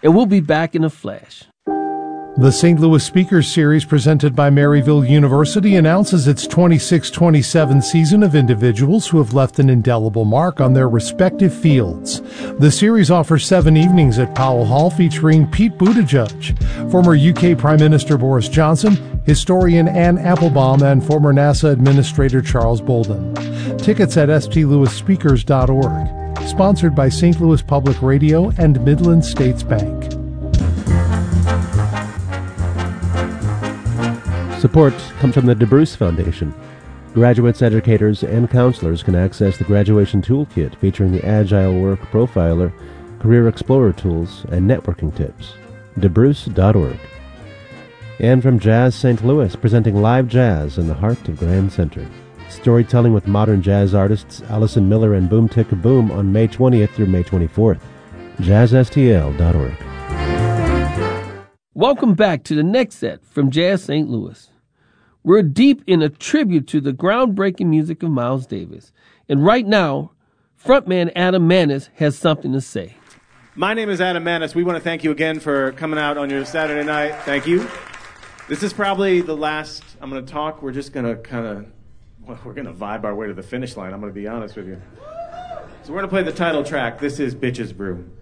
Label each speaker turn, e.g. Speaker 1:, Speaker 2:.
Speaker 1: and we'll be back in a flash.
Speaker 2: The St. Louis Speakers Series presented by Maryville University announces its 26-27 season of individuals who have left an indelible mark on their respective fields. The series offers 7 evenings at Powell Hall featuring Pete Buttigieg, former UK Prime Minister Boris Johnson, historian Anne Applebaum, and former NASA Administrator Charles Bolden. Tickets at stlouisspeakers.org. Sponsored by St. Louis Public Radio and Midland States Bank.
Speaker 3: Support comes from the DeBruce Foundation. Graduates, educators, and counselors can access the Graduation Toolkit featuring the Agile Work Profiler, Career Explorer tools, and networking tips. DeBruce.org. And from Jazz St. Louis, presenting live jazz in the heart of Grand Center. Storytelling with modern jazz artists Allison Miller and Boom Ticka Boom on May 20th through May 24th. JazzSTL.org.
Speaker 1: Welcome back to the next set from Jazz St. Louis. We're deep in a tribute to the groundbreaking music of Miles Davis. And right now, frontman Adam Manis has something to say.
Speaker 4: My name is Adam Manis. We want to thank you again for coming out on your Saturday night. Thank you. This is probably the last I'm going to talk. We're just going to we're going to vibe our way to the finish line. I'm going to be honest with you. So we're going to play the title track. This is Bitches Brew.